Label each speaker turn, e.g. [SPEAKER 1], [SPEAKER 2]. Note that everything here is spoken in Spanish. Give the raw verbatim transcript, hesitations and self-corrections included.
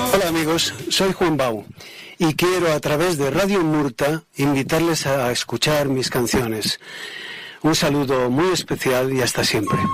[SPEAKER 1] Hola amigos, soy Juan Bau y quiero a través de Radio Murta invitarles a escuchar mis canciones. Un saludo muy especial y hasta siempre.